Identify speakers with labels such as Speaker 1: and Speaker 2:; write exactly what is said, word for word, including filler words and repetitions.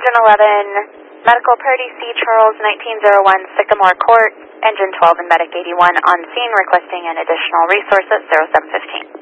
Speaker 1: Engine eleven, Medical Purdy C. Charles, nineteen oh one Sycamore Court, Engine twelve and Medic eighty-one on scene requesting an additional resource at zero seven fifteen.